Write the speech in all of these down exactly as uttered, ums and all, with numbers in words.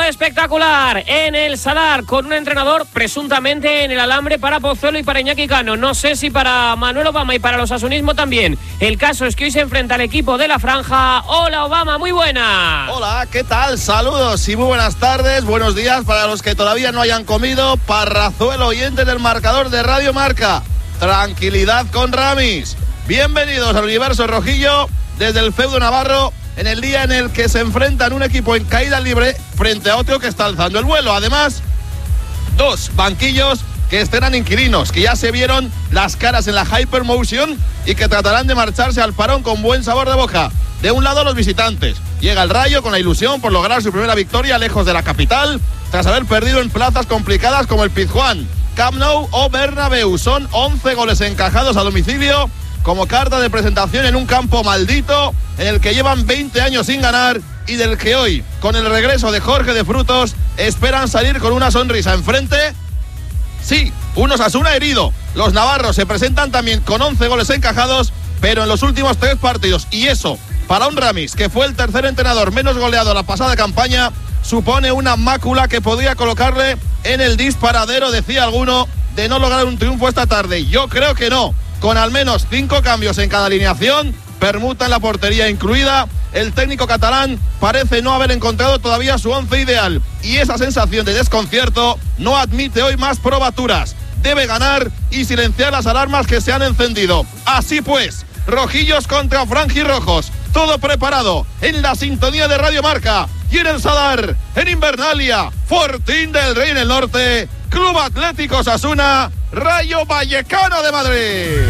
espectacular en el Sadar con un entrenador presuntamente en el alambre para Pozuelo y para Iñaki Cano. No sé si para Manuel Obama y para los osasunismo también. El caso es que hoy se enfrenta al equipo de la Franja. Hola Obama, muy buena. Hola, ¿qué tal? Saludos y muy buenas tardes, buenos días para los que todavía no hayan comido. Parrazuelo, oyente del marcador de Radio Marca. Tranquilidad con Ramis. Bienvenidos al universo rojillo desde el feudo navarro, en el día en el que se enfrentan un equipo en caída libre frente a otro que está alzando el vuelo. Además, dos banquillos que estrenan inquilinos, que ya se vieron las caras en la Hypermotion y que tratarán de marcharse al parón con buen sabor de boca. De un lado, los visitantes. Llega el Rayo con la ilusión por lograr su primera victoria lejos de la capital, tras haber perdido en plazas complicadas como el Pizjuán, Camp Nou o Bernabéu. Son once goles encajados a domicilio como carta de presentación en un campo maldito en el que llevan veinte años sin ganar y del que hoy, con el regreso de Jorge de Frutos, esperan salir con una sonrisa enfrente. Sí, un Osasuna herido. Los navarros se presentan también con once goles encajados, pero en los últimos tres partidos, y eso, para un Ramis, que fue el tercer entrenador menos goleado la pasada campaña, supone una mácula que podría colocarle en el disparadero, decía alguno, de no lograr un triunfo esta tarde. Yo creo que no. Con al menos cinco cambios en cada alineación, permuta en la portería incluida, el técnico catalán parece no haber encontrado todavía su once ideal, y esa sensación de desconcierto no admite hoy más probaturas. Debe ganar y silenciar las alarmas que se han encendido. Así pues, rojillos contra franjirrojos, todo preparado en la sintonía de Radio Marca y en el Sadar, en Invernalia, Fortín del Rey en el norte, Club Atlético Osasuna, Rayo Vallecano de Madrid.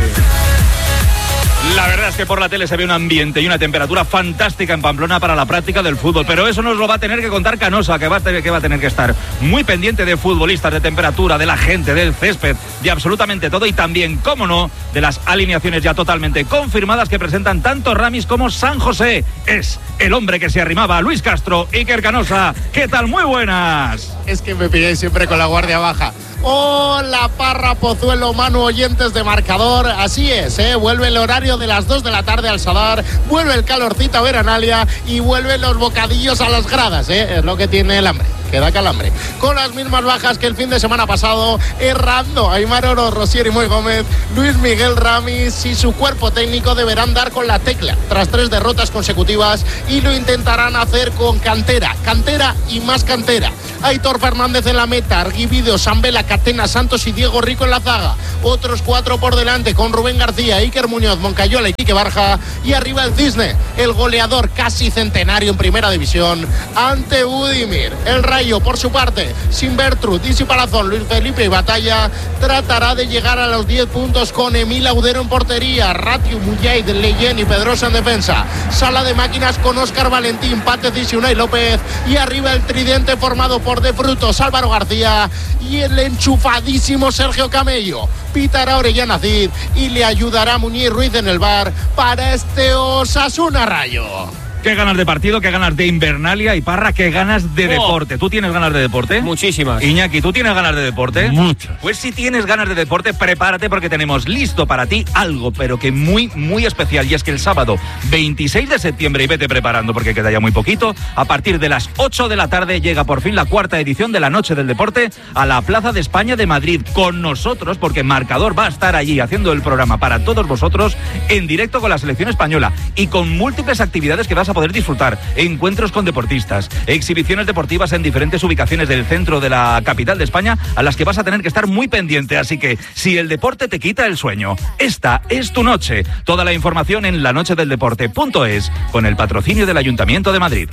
La verdad es que por la tele se ve un ambiente y una temperatura fantástica en Pamplona para la práctica del fútbol, pero eso nos lo va a tener que contar Canosa, que va a tener que, va a tener que estar muy pendiente de futbolistas, de temperatura, de la gente, del césped, de absolutamente todo, y también, cómo no, de las alineaciones ya totalmente confirmadas que presentan tanto Ramis como San José. Es el hombre que se arrimaba a Luis Castro. Iker Canosa, ¿qué tal? Muy buenas. Es que me pilláis siempre con la guardia baja. Hola Parra, Pozuelo, Manu, oyentes de marcador. Así es, ¿eh? Vuelve el horario de las dos de la tarde al Sadar, vuelve el calorcito a Veranalia y vuelven los bocadillos a las gradas, ¿eh? Es lo que tiene el hambre, que da calambre. Con las mismas bajas que el fin de semana pasado, errando Aimar Oro, Rosier y Moy Gómez, Luis Miguel Ramis y su cuerpo técnico deberán dar con la tecla tras tres derrotas consecutivas, y lo intentarán hacer con cantera, cantera y más cantera. Aitor Fernández en la meta, Arguibido, Sambela, Catena, Santos y Diego Rico en la zaga. Otros cuatro por delante con Rubén García, Iker Muñoz, Moncayola y Quique Barja. Y arriba el Cisne, el goleador casi centenario en primera división, ante Budimir. El Rayo, por su parte, sin Bertrud, Isi Palazón, Luis Felipe y Batalla, tratará de llegar a los diez puntos con Emil Audero en portería, Ratiu, Mujaid, Leyen y Pedrosa en defensa. Sala de máquinas con Óscar Valentín, Patec y Unai López. Y arriba el tridente formado por De Frutos, Álvaro García y el enchufadísimo Sergio Camello. Pitará Orellana Cid y le ayudará Muñiz Ruiz en el bar para este Osasuna Rayo. Qué ganas de partido, qué ganas de Invernalia, y Parra, qué ganas de oh. deporte. ¿Tú tienes ganas de deporte? Muchísimas. Iñaki, ¿tú tienes ganas de deporte? Muchas. Pues si tienes ganas de deporte, prepárate porque tenemos listo para ti algo, pero que muy, muy especial. Y es que el sábado veintiséis de septiembre, y vete preparando porque queda ya muy poquito, a partir de las ocho de la tarde llega por fin la cuarta edición de la Noche del Deporte a la Plaza de España de Madrid. Con nosotros, porque Marcador va a estar allí haciendo el programa para todos vosotros en directo con la selección española y con múltiples actividades que vas a a poder disfrutar, encuentros con deportistas, exhibiciones deportivas en diferentes ubicaciones del centro de la capital de España, a las que vas a tener que estar muy pendiente. Así que si el deporte te quita el sueño, esta es tu noche. Toda la información en la noche del deporte punto es, con el patrocinio del Ayuntamiento de Madrid.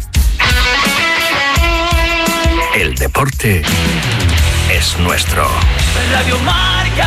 El deporte es nuestro. Radio Marca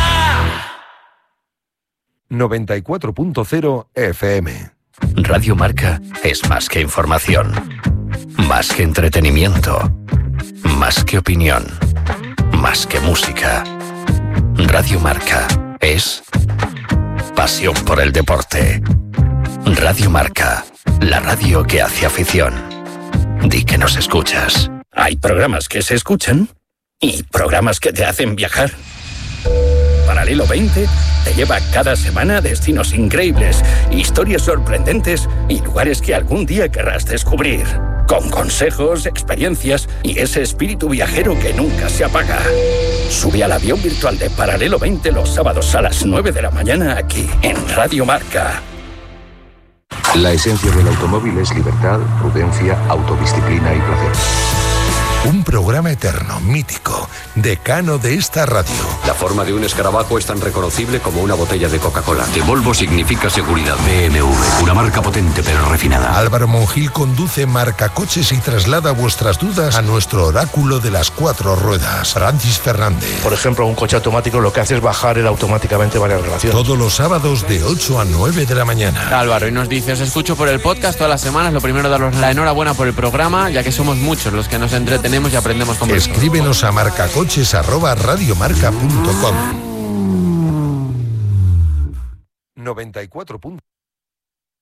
noventa y cuatro punto cero F M. Radio Marca es más que información, más que entretenimiento, más que opinión, más que música. Radio Marca es pasión por el deporte. Radio Marca, la radio que hace afición. Di que nos escuchas. Hay programas que se escuchan y programas que te hacen viajar. Para Paralelo veinte te lleva cada semana a destinos increíbles, historias sorprendentes y lugares que algún día querrás descubrir. Con consejos, experiencias y ese espíritu viajero que nunca se apaga. Sube al avión virtual de Paralelo veinte los sábados a las nueve de la mañana aquí, en Radio Marca. La esencia del automóvil es libertad, prudencia, autodisciplina y placer. Un programa eterno, mítico, decano de esta radio. La forma de un escarabajo es tan reconocible como una botella de Coca-Cola. De Volvo significa seguridad. B M W, una marca potente pero refinada. Álvaro Monjil conduce Marcacoches y traslada vuestras dudas a nuestro oráculo de las cuatro ruedas, Francis Fernández. Por ejemplo, un coche automático lo que hace es bajar él automáticamente varias relaciones. Todos los sábados de ocho a nueve de la mañana. Álvaro, y nos dice, os escucho por el podcast todas las semanas. Lo primero, daros la enhorabuena por el programa, ya que somos muchos los que nos entretenemos y aprendemos con vosotros. Escríbenos a marcacoches arroba radiomarca punto com. noventa y cuatro punto